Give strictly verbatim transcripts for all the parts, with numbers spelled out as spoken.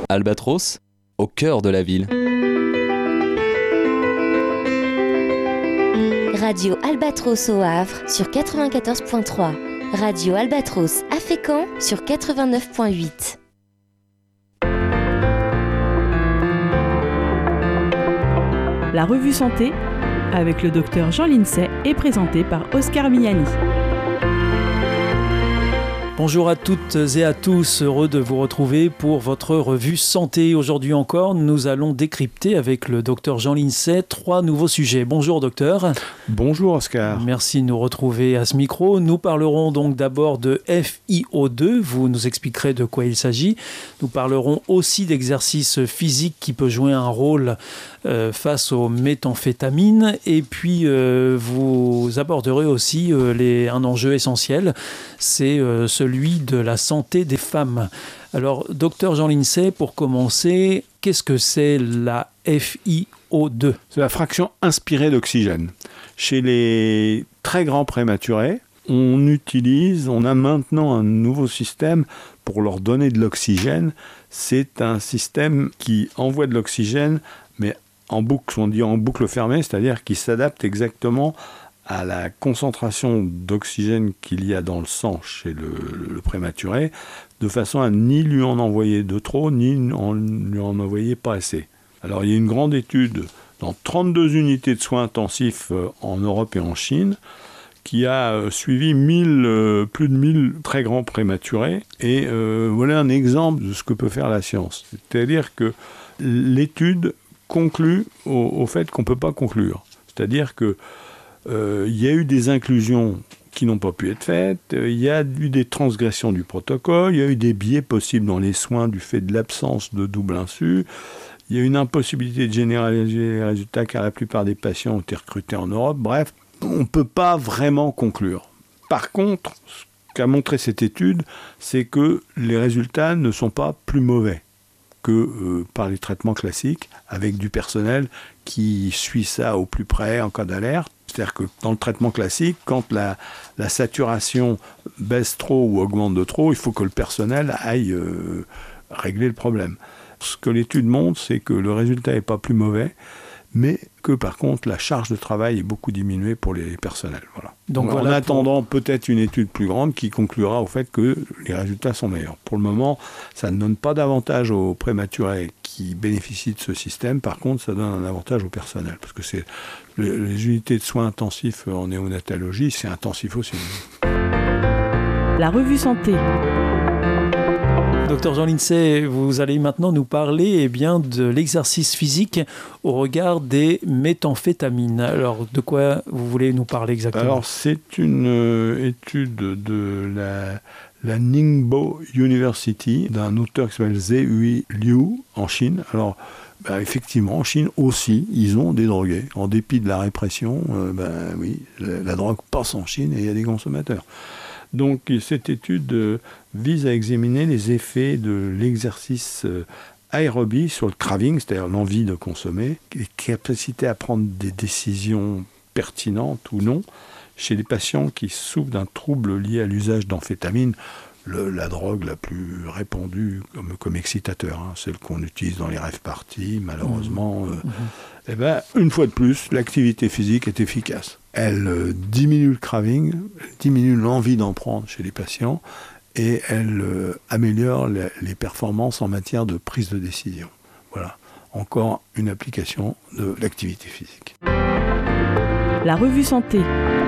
Albatros, au cœur de la ville. Radio Albatros au Havre sur quatre-vingt-quatorze virgule trois. Radio Albatros à Fécamp sur quatre-vingt-neuf virgule huit. La revue Santé avec le docteur Jean Lincey est présentée par Oscar Miani. Bonjour à toutes et à tous, heureux de vous retrouver pour votre revue santé. Aujourd'hui encore, nous allons décrypter avec le docteur Jean Lincey trois nouveaux sujets. Bonjour docteur. Bonjour Oscar. Merci de nous retrouver à ce micro. Nous parlerons donc d'abord de F I O deux, vous nous expliquerez de quoi il s'agit. Nous parlerons aussi d'exercice physique qui peut jouer un rôle euh, face aux méthamphétamines. Et puis euh, vous aborderez aussi euh, les, un enjeu essentiel, c'est euh, celui celui de la santé des femmes. Alors, docteur Jean Lincey, pour commencer, qu'est-ce que c'est la F I O deux ? C'est la fraction inspirée d'oxygène. Chez les très grands prématurés, on utilise, on a maintenant un nouveau système pour leur donner de l'oxygène. C'est un système qui envoie de l'oxygène, mais en boucle, on dit en boucle fermée, c'est-à-dire qui s'adapte exactement à la concentration d'oxygène qu'il y a dans le sang chez le, le prématuré, de façon à ni lui en envoyer de trop, ni en lui en envoyer pas assez. Alors il y a une grande étude dans trente-deux unités de soins intensifs en Europe et en Chine, qui a suivi mille, euh, plus de mille très grands prématurés, et euh, voilà un exemple de ce que peut faire la science. C'est-à-dire que l'étude conclut au, au fait qu'on ne peut pas conclure. C'est-à-dire que Euh, il y a eu des inclusions qui n'ont pas pu être faites, euh, il y a eu des transgressions du protocole, il y a eu des biais possibles dans les soins du fait de l'absence de double insu, il y a une impossibilité de généraliser les résultats car la plupart des patients ont été recrutés en Europe. Bref, on ne peut pas vraiment conclure. Par contre, ce qu'a montré cette étude, c'est que les résultats ne sont pas plus mauvais que euh, par les traitements classiques, avec du personnel qui suit ça au plus près en cas d'alerte. C'est-à-dire que dans le traitement classique, quand la, la saturation baisse trop ou augmente de trop, il faut que le personnel aille euh, régler le problème. Ce que l'étude montre, c'est que le résultat n'est pas plus mauvais, mais que par contre, la charge de travail est beaucoup diminuée pour les personnels. Voilà. Donc, Donc voilà, en attendant pour... peut-être une étude plus grande qui conclura au fait que les résultats sont meilleurs. Pour le moment, ça ne donne pas d'avantage aux prématurés qui bénéficient de ce système. Par contre, ça donne un avantage au personnel, parce que c'est les, les unités de soins intensifs en néonatologie, c'est intensif aussi. La revue santé. Docteur Jean Lincey, vous allez maintenant nous parler eh bien, de l'exercice physique au regard des méthamphétamines. Alors, de quoi vous voulez nous parler exactement ? Alors, c'est une euh, étude de la, la Ningbo University, d'un auteur qui s'appelle Zhe Liu, en Chine. Alors, bah, effectivement, en Chine aussi, ils ont des drogués. En dépit de la répression, euh, bah, oui, la, la drogue passe en Chine et il y a des consommateurs. Donc cette étude euh, vise à examiner les effets de l'exercice euh, aérobie sur le craving, c'est-à-dire l'envie de consommer, les capacités à prendre des décisions pertinentes ou non chez les patients qui souffrent d'un trouble lié à l'usage d'amphétamines, le, la drogue la plus répandue comme, comme excitateur, hein, celle qu'on utilise dans les rave parties, malheureusement. Mmh. Euh, mmh. Eh ben, une fois de plus, l'activité physique est efficace. Elle euh, diminue le craving, elle diminue l'envie d'en prendre chez les patients et elle euh, améliore les, les performances en matière de prise de décision. Voilà, encore une application de l'activité physique. La revue santé.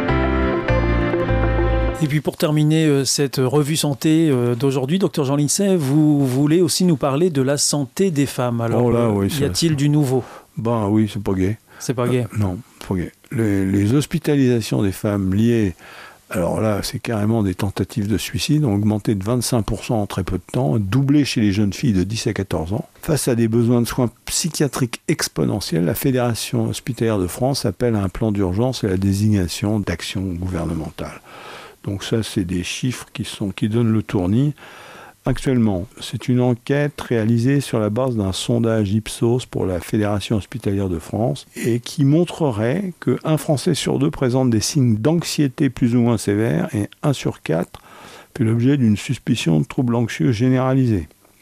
Et puis pour terminer euh, cette revue santé euh, d'aujourd'hui, docteur Jean Lincey, vous voulez aussi nous parler de la santé des femmes. Alors, oh là, oui, euh, y a-t-il ça, du nouveau ? Ben oui, c'est pas gai. C'est pas gai. Euh, non, pas gai. Les, les hospitalisations des femmes liées, alors là, c'est carrément des tentatives de suicide, ont augmenté de vingt-cinq pour cent en très peu de temps, doublé chez les jeunes filles de dix à quatorze ans. Face à des besoins de soins psychiatriques exponentiels, la Fédération hospitalière de France appelle à un plan d'urgence et à la désignation d'actions gouvernementales. Donc ça, c'est des chiffres qui, sont, qui donnent le tournis. Actuellement, c'est une enquête réalisée sur la base d'un sondage Ipsos pour la Fédération hospitalière de France et qui montrerait qu'un Français sur deux présente des signes d'anxiété plus ou moins sévères et un sur quatre fait l'objet d'une suspicion de troubles anxieux généralisés.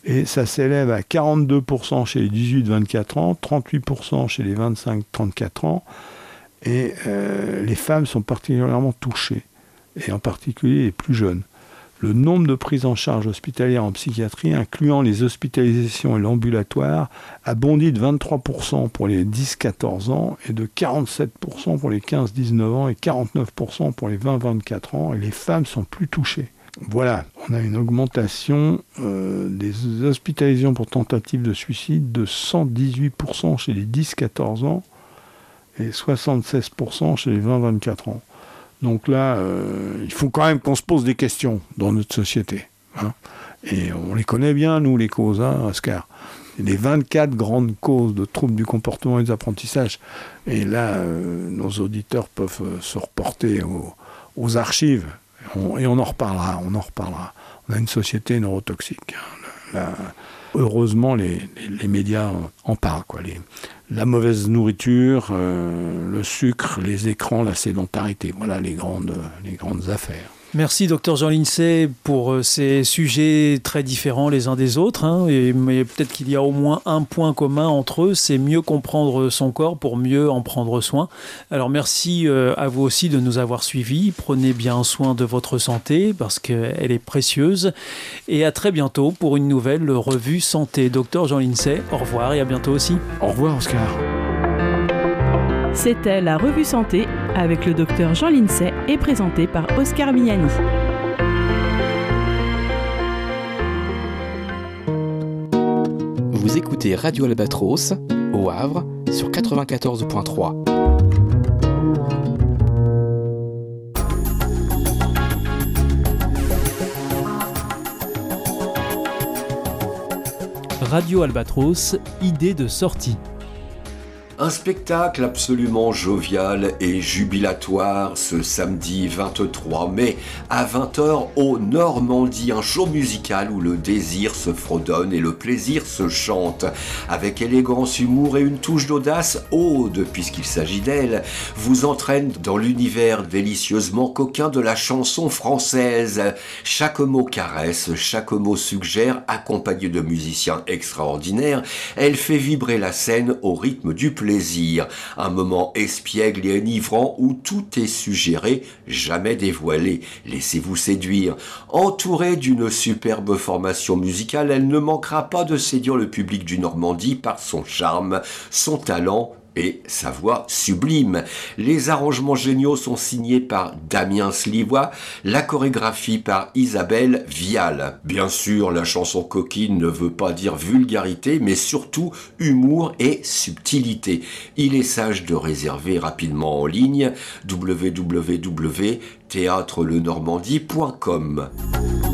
Et ça s'élève à quarante-deux pour cent chez les dix-huit vingt-quatre ans, trente-huit pour cent chez les vingt-cinq trente-quatre ans. Et euh, les femmes sont particulièrement touchées, et en particulier les plus jeunes. Le nombre de prises en charge hospitalières en psychiatrie, incluant les hospitalisations et l'ambulatoire, a bondi de vingt-trois pour cent pour les dix à quatorze ans et de quarante-sept pour cent pour les quinze à dix-neuf ans et quarante-neuf pour cent pour les vingt à vingt-quatre ans. Et les femmes sont plus touchées. Voilà, on a une augmentation euh, des hospitalisations pour tentative de suicide de cent dix-huit pour cent chez les dix à quatorze ans et soixante-seize pour cent chez les vingt à vingt-quatre ans. Donc là, euh, il faut quand même qu'on se pose des questions dans notre société. Hein. Et on les connaît bien, nous, les causes, hein, Oscar. Les vingt-quatre grandes causes de troubles du comportement et des apprentissages. Et là, euh, nos auditeurs peuvent euh, se reporter aux, aux archives. On, et on en reparlera, on en reparlera. On a une société neurotoxique. Hein. Là, heureusement, les, les, les médias en parlent, quoi. Les, la mauvaise nourriture, euh, le sucre, les écrans, la sédentarité. Voilà les grandes, les grandes affaires. Merci docteur Jean Lincey pour ces sujets très différents les uns des autres, hein, et, mais peut-être qu'il y a au moins un point commun entre eux, c'est mieux comprendre son corps pour mieux en prendre soin. Alors merci euh, à vous aussi de nous avoir suivis, prenez bien soin de votre santé parce qu'elle est précieuse, et à très bientôt pour une nouvelle revue santé. Docteur Jean Lincey, au revoir et à bientôt aussi. Au revoir Oscar. C'était la revue santé avec le docteur Jean Lincey et présenté par Oscar Miani. Vous écoutez Radio Albatros au Havre sur quatre-vingt-quatorze point trois. Radio Albatros, idée de sortie. Un spectacle absolument jovial et jubilatoire ce samedi vingt-trois mai à vingt heures au Normandie, un show musical où le désir se fredonne et le plaisir se chante. Avec élégance, humour et une touche d'audace, Aude, puisqu'il s'agit d'elle, vous entraîne dans l'univers délicieusement coquin de la chanson française. Chaque mot caresse, chaque mot suggère, accompagné de musiciens extraordinaires, elle fait vibrer la scène au rythme du plaisir. Plaisir, un moment espiègle et enivrant où tout est suggéré, jamais dévoilé. Laissez-vous séduire. Entourée d'une superbe formation musicale, elle ne manquera pas de séduire le public du Normandie par son charme, son talent et sa voix sublime. Les arrangements géniaux sont signés par Damien Slivois, la chorégraphie par Isabelle Vial. Bien sûr, la chanson coquine ne veut pas dire vulgarité, mais surtout humour et subtilité. Il est sage de réserver rapidement en ligne w w w point théâtre le normandie point com.